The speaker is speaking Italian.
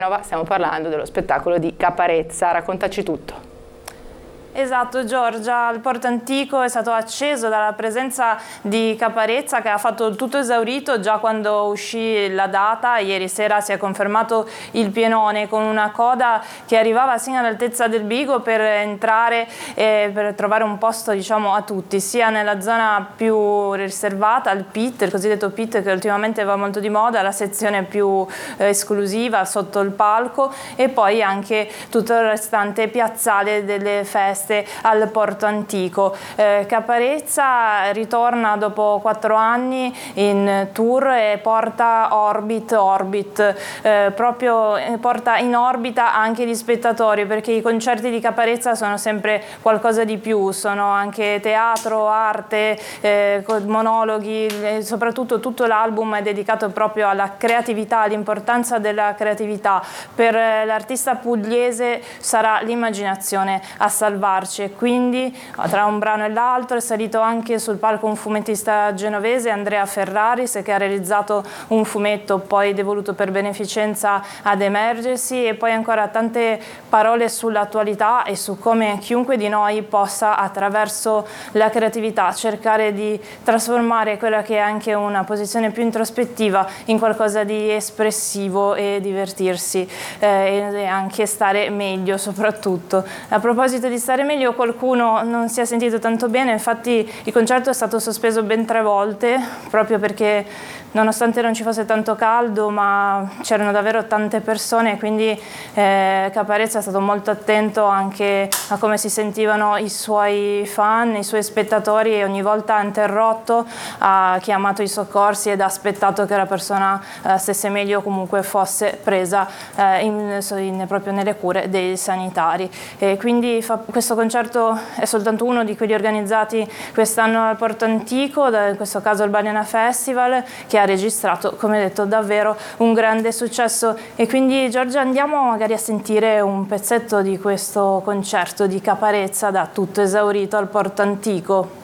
Stiamo parlando dello spettacolo di Caparezza, raccontaci tutto. Esatto Giorgia, il Porto Antico è stato acceso dalla presenza di Caparezza, che ha fatto il tutto esaurito già quando uscì la data. Ieri sera si è confermato il pienone con una coda che arrivava sino all'altezza del Bigo per entrare e per trovare un posto, diciamo, a tutti, sia nella zona più riservata, il pit, il cosiddetto pit, che ultimamente va molto di moda, la sezione più esclusiva sotto il palco, e poi anche tutto il restante piazzale delle feste al Porto Antico. Caparezza ritorna dopo 4 anni in tour e porta porta in orbita anche gli spettatori, perché i concerti di Caparezza sono sempre qualcosa di più, sono anche teatro, arte, monologhi, soprattutto tutto l'album è dedicato proprio alla creatività, all'importanza della creatività. Per l'artista pugliese sarà l'immaginazione a salvarci, e quindi tra un brano e l'altro è salito anche sul palco un fumettista genovese, Andrea Ferraris, che ha realizzato un fumetto poi devoluto per beneficenza ad Emergency, e poi ancora tante parole sull'attualità e su come chiunque di noi possa, attraverso la creatività, cercare di trasformare quella che è anche una posizione più introspettiva in qualcosa di espressivo e divertirsi e anche stare meglio soprattutto. A proposito di stare meglio, qualcuno non si è sentito tanto bene, infatti il concerto è stato sospeso ben 3 volte, proprio perché nonostante non ci fosse tanto caldo, ma c'erano davvero tante persone, quindi Caparezza è stato molto attento anche a come si sentivano i suoi fan, i suoi spettatori, e ogni volta ha interrotto, ha chiamato i soccorsi ed ha aspettato che la persona stesse meglio o comunque fosse presa proprio nelle cure dei sanitari. E quindi questo concerto è soltanto uno di quelli organizzati quest'anno al Porto Antico, in questo caso il Banana Festival, che ha registrato, come detto, davvero un grande successo. E quindi Giorgia, andiamo magari a sentire un pezzetto di questo concerto di Caparezza da tutto esaurito al Porto Antico.